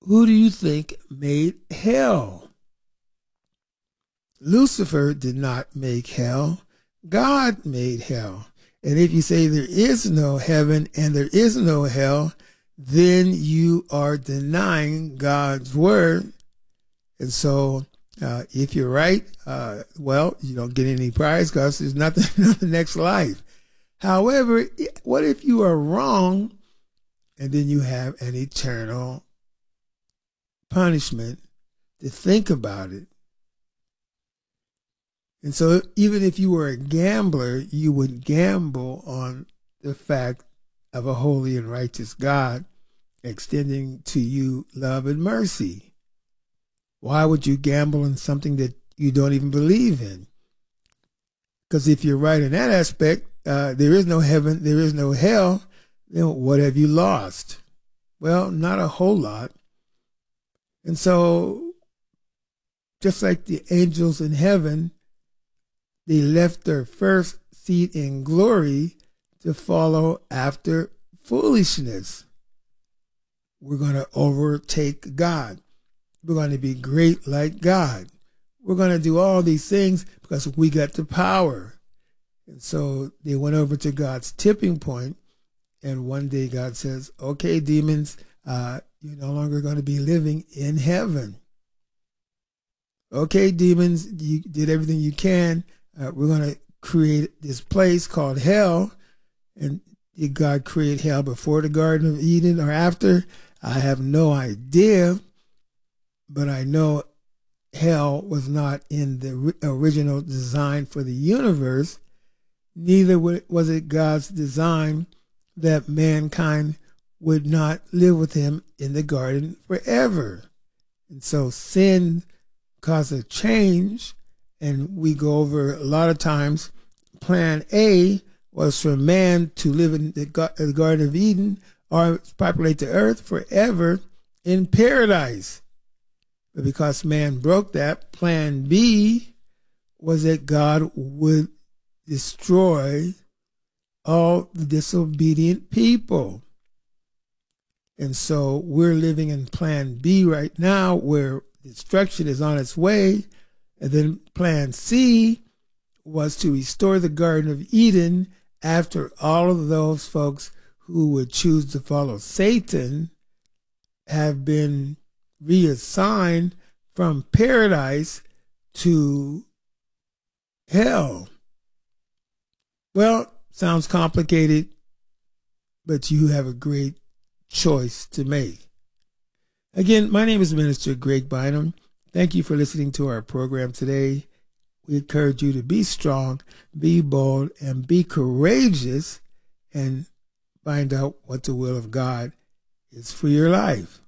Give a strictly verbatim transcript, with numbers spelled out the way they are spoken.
who do you think made hell? Lucifer did not make hell. God made hell. And if you say there is no heaven and there is no hell, then you are denying God's word. And so uh, if you're right, uh, well, you don't get any prize because there's nothing in the next life. However, what if you are wrong and then you have an eternal punishment? To think about it. And so even if you were a gambler, you would gamble on the fact of a holy and righteous God extending to you love and mercy. Why would you gamble on something that you don't even believe in? Because if you're right in that aspect, uh, there is no heaven, there is no hell, then what have you lost? Well, not a whole lot. And so, just like the angels in heaven, they left their first seat in glory to follow after foolishness. We're going to overtake God. We're going to be great like God. We're going to do all these things because we got the power. And so they went over to God's tipping point, and one day God says, okay, demons, uh, you're no longer going to be living in heaven. Okay, demons, you did everything you can. Uh, we're going to create this place called hell. And did God create hell before the Garden of Eden or after? I have no idea. But I know hell was not in the original design for the universe. Neither was it God's design that mankind would not live with him in the garden forever. And so sin caused a change. And we go over a lot of times, plan A was for man to live in the Garden of Eden or populate the earth forever in paradise. But because man broke that, plan B was that God would destroy all the disobedient people. And so we're living in plan B right now, where destruction is on its way. And then plan C was to restore the Garden of Eden after all of those folks who would choose to follow Satan have been reassigned from paradise to hell. Well, sounds complicated, but you have a great choice to make. Again, my name is Minister Greg Bynum. Thank you for listening to our program today. We encourage you to be strong, be bold, and be courageous, and find out what the will of God is for your life.